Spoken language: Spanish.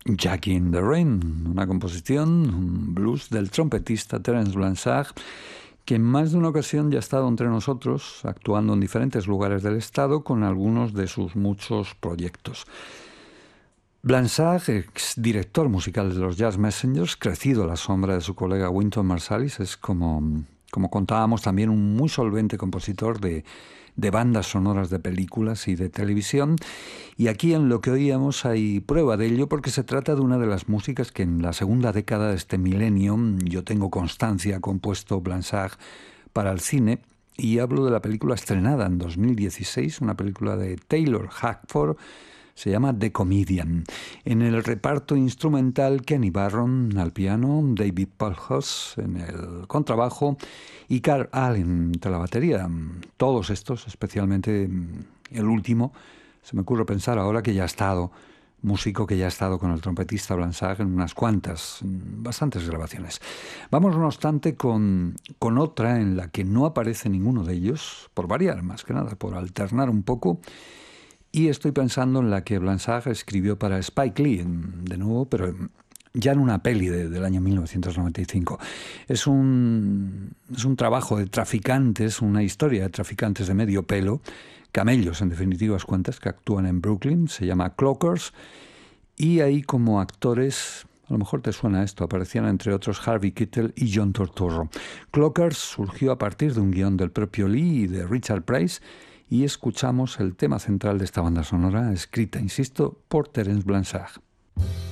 Jackie in the Rain, una composición, un blues del trompetista Terence Blanchard, que en más de una ocasión ya ha estado entre nosotros, actuando en diferentes lugares del estado con algunos de sus muchos proyectos. Blanchard, ex director musical de los Jazz Messengers, crecido a la sombra de su colega Wynton Marsalis, es como contábamos también un muy solvente compositor de bandas sonoras de películas y de televisión, y aquí en lo que oíamos hay prueba de ello porque se trata de una de las músicas que en la segunda década de este milenio yo tengo constancia ha compuesto Blanchard para el cine, y hablo de la película estrenada en 2016, una película de Taylor Hackford. Se llama The Comedian. En el reparto instrumental, Kenny Barron al piano, David Polhouse en el contrabajo y Carl Allen entre la batería. Todos estos, especialmente el último, se me ocurre pensar ahora que ya ha estado, músico que ya ha estado con el trompetista Blanchard en unas cuantas, bastantes grabaciones. Vamos, no obstante, con otra en la que no aparece ninguno de ellos, por variar más que nada, por alternar un poco. Y estoy pensando en la que Blanchard escribió para Spike Lee, de nuevo, pero ya en una peli del año 1995. Es un trabajo de traficantes, una historia de traficantes de medio pelo, camellos en definitivas cuentas, que actúan en Brooklyn, se llama Clockers, y ahí como actores, a lo mejor te suena esto, aparecían entre otros Harvey Keitel y John Turturro. Clockers surgió a partir de un guión del propio Lee y de Richard Price, y escuchamos el tema central de esta banda sonora, escrita, insisto, por Terence Blanchard.